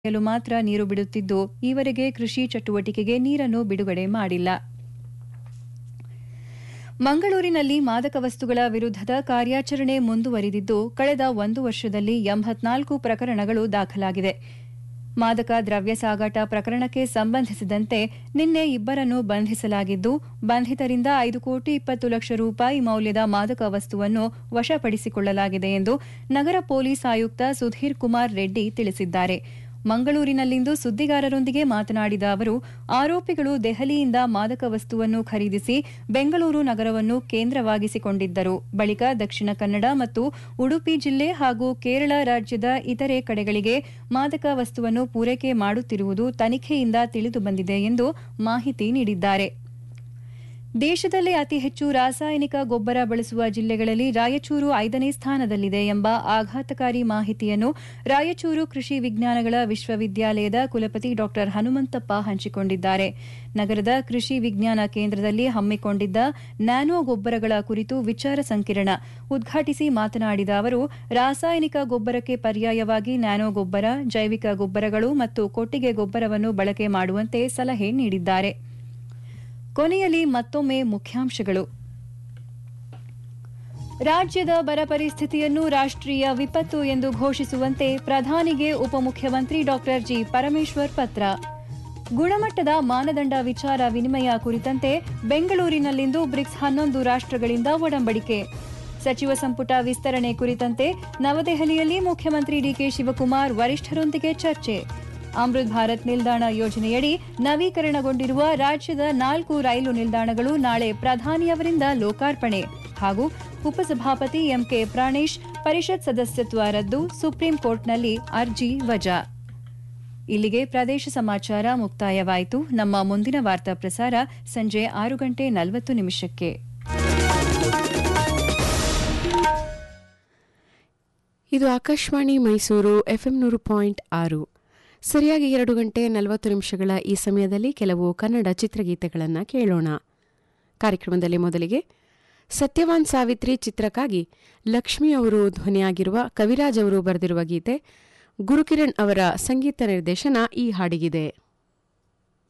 ಮಾತ್ರ ನೀರು ಬಿಡುತ್ತಿದ್ದು ಈವರೆಗೆ ಕೃಷಿ ಚಟುವಟಿಕೆಗೆ ನೀರನ್ನು ಬಿಡುಗಡೆ ಮಾಡಿಲ್ಲ. ಮಂಗಳೂರಿನಲ್ಲಿ ಮಾದಕ ವಸ್ತುಗಳ ವಿರುದ್ಧದ ಕಾರ್ಯಾಚರಣೆ ಮುಂದುವರಿದಿದ್ದು ಕಳೆದ 1 ವರ್ಷದಲ್ಲಿ 84 ಪ್ರಕರಣಗಳು ದಾಖಲಾಗಿವೆ. ಮಾದಕ ದ್ರವ್ಯ ಸಾಗಾಟ ಪ್ರಕರಣಕ್ಕೆ ಸಂಬಂಧಿಸಿದಂತೆ ನಿನ್ನೆ ಇಬ್ಬರನ್ನು ಬಂಧಿಸಲಾಗಿದ್ದು ಬಂಧಿತರಿಂದ 5,20,00,000 ರೂಪಾಯಿ ಮೌಲ್ಯದ ಮಾದಕ ವಸ್ತುವನ್ನು ವಶಪಡಿಸಿಕೊಳ್ಳಲಾಗಿದೆ ಎಂದು ನಗರ ಪೊಲೀಸ್ ಆಯುಕ್ತ ಸುಧೀರ್ ಕುಮಾರ್ ರೆಡ್ಡಿ ತಿಳಿಸಿದ್ದಾರೆ. ಮಂಗಳೂರಿನಲ್ಲಿಂದು ಸುದ್ದಿಗಾರರೊಂದಿಗೆ ಮಾತನಾಡಿದ ಅವರು, ಆರೋಪಿಗಳು ದೆಹಲಿಯಿಂದ ಮಾದಕ ವಸ್ತುವನ್ನು ಖರೀದಿಸಿ ಬೆಂಗಳೂರು ನಗರವನ್ನು ಕೇಂದ್ರವಾಗಿಸಿಕೊಂಡಿದ್ದರು. ಬಳಿಕ ದಕ್ಷಿಣ ಕನ್ನಡ ಮತ್ತು ಉಡುಪಿ ಜಿಲ್ಲೆ ಹಾಗೂ ಕೇರಳ ರಾಜ್ಯದ ಇತರೆ ಕಡೆಗಳಿಗೆ ಮಾದಕ ವಸ್ತುವನ್ನು ಪೂರೈಕೆ ಮಾಡುತ್ತಿರುವುದು ತನಿಖೆಯಿಂದ ತಿಳಿದುಬಂದಿದೆ ಎಂದು ಮಾಹಿತಿ ನೀಡಿದ್ದಾರೆ. ದೇಶದಲ್ಲೇ ಅತಿ ಹೆಚ್ಚು ರಾಸಾಯನಿಕ ಗೊಬ್ಬರ ಬಳಸುವ ಜಿಲ್ಲೆಗಳಲ್ಲಿ ರಾಯಚೂರು 5ನೇ ಸ್ಥಾನದಲ್ಲಿದೆ ಎಂಬ ಆಘಾತಕಾರಿ ಮಾಹಿತಿಯನ್ನು ರಾಯಚೂರು ಕೃಷಿ ವಿಜ್ಞಾನಗಳ ವಿಶ್ವವಿದ್ಯಾಲಯದ ಕುಲಪತಿ ಡಾ ಹನುಮಂತಪ್ಪ ಹಂಚಿಕೊಂಡಿದ್ದಾರೆ. ನಗರದ ಕೃಷಿ ವಿಜ್ಞಾನ ಕೇಂದ್ರದಲ್ಲಿ ಹಮ್ಮಿಕೊಂಡಿದ್ದ ನ್ಯಾನೋ ಗೊಬ್ಬರಗಳ ಕುರಿತು ವಿಚಾರ ಸಂಕಿರಣ ಉದ್ಘಾಟಿಸಿ ಮಾತನಾಡಿದ ಅವರು, ರಾಸಾಯನಿಕ ಗೊಬ್ಬರಕ್ಕೆ ಪರ್ಯಾಯವಾಗಿ ನ್ಯಾನೋ ಗೊಬ್ಬರ, ಜೈವಿಕ ಗೊಬ್ಬರಗಳು ಮತ್ತು ಕೊಟ್ಟಿಗೆ ಗೊಬ್ಬರವನ್ನು ಬಳಕೆ ಮಾಡುವಂತೆ ಸಲಹೆ ನೀಡಿದ್ದಾರೆ. ಕೊನೆಯಲ್ಲಿ ಮತ್ತೊಮ್ಮೆ ಮುಖ್ಯಾಂಶಗಳು. ರಾಜ್ಯದ ಬರ ಪರಿಸ್ಥಿತಿಯನ್ನು ರಾಷ್ಟ್ರೀಯ ವಿಪತ್ತು ಎಂದು ಘೋಷಿಸುವಂತೆ ಪ್ರಧಾನಿಗೆ ಉಪಮುಖ್ಯಮಂತ್ರಿ ಡಾ ಜಿ ಪರಮೇಶ್ವರ್ ಪತ್ರ. ಗುಣಮಟ್ಟದ ಮಾನದಂಡ ವಿಚಾರ ವಿನಿಮಯ ಕುರಿತಂತೆ ಬೆಂಗಳೂರಿನಲ್ಲಿಂದು ಬ್ರಿಕ್ಸ್ 11 ರಾಷ್ಟ್ರಗಳಿಂದ ಒಡಂಬಡಿಕೆ. ಸಚಿವ ಸಂಪುಟ ವಿಸ್ತರಣೆ ಕುರಿತಂತೆ ನವದೆಹಲಿಯಲ್ಲಿ ಮುಖ್ಯಮಂತ್ರಿ ಡಿಕೆ ಶಿವಕುಮಾರ್ ವರಿಷ್ಠರೊಂದಿಗೆ ಚರ್ಚೆ. ಅಮೃತ್ ಭಾರತ್ ನಿಲ್ದಾಣ ಯೋಜನೆಯಡಿ ನವೀಕರಣಗೊಂಡಿರುವ ರಾಜ್ಯದ 4 ರೈಲು ನಿಲ್ದಾಣಗಳು ನಾಳೆ ಪ್ರಧಾನಿಯವರಿಂದ ಲೋಕಾರ್ಪಣೆ ಹಾಗೂ ಉಪಸಭಾಪತಿ ಎಂಕೆ ಪ್ರಾಣೇಶ್ ಪರಿಷತ್ ಸದಸ್ಯತ್ವ ರದ್ದು, ಸುಪ್ರೀಂ ಕೋರ್ಟ್ನಲ್ಲಿ ಅರ್ಜಿ ವಜಾ. ಇಲ್ಲಿಗೆ ಪ್ರದೇಶ ಸಮಾಚಾರ ಮುಕ್ತಾಯವಾಯಿತು. ನಮ್ಮ ಮುಂದಿನ ವಾರ್ತಾ ಪ್ರಸಾರ ಸಂಜೆ 6:40 ಇದು ಆಕಾಶವಾಣಿ ಮೈಸೂರು ಎಫ್ಎಂ 100.6. ಸರಿಯಾಗಿ 2:40 ಈ ಸಮಯದಲ್ಲಿ ಕೆಲವು ಕನ್ನಡ ಚಿತ್ರಗೀತೆಗಳನ್ನು ಕೇಳೋಣ. ಕಾರ್ಯಕ್ರಮದಲ್ಲಿ ಮೊದಲಿಗೆ ಸತ್ಯವಾನ್ ಸಾವಿತ್ರಿ ಚಿತ್ರಕ್ಕಾಗಿ ಲಕ್ಷ್ಮಿ ಅವರು ಧ್ವನಿಯಾಗಿರುವ ಕವಿರಾಜ್ ಅವರು ಬರೆದಿರುವ ಗೀತೆ, ಗುರುಕಿರಣ್ ಅವರ ಸಂಗೀತ ನಿರ್ದೇಶನ ಈ ಹಾಡಿಗಿದೆ.